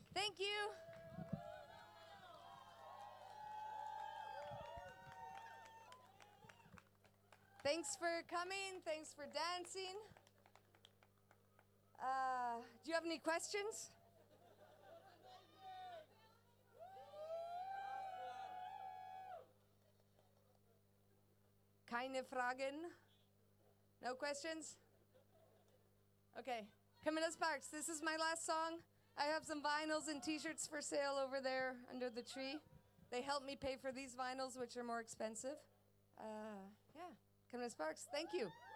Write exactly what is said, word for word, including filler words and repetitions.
Thank you. Thanks for coming. Thanks for dancing. Uh, do you have any questions? Keine Fragen? No questions? Okay. Camilla Sparks, this is my last song. I have some vinyls and t-shirts for sale over there under the tree. They helped me pay for these vinyls, which are more expensive. Uh, yeah. Camilla Sparks, thank you.